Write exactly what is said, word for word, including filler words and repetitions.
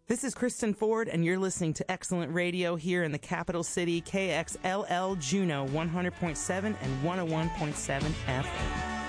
This is Kristen Ford, and you're listening to Excellent Radio here in the capital city, K X L L Juneau, one hundred point seven and one oh one point seven F M.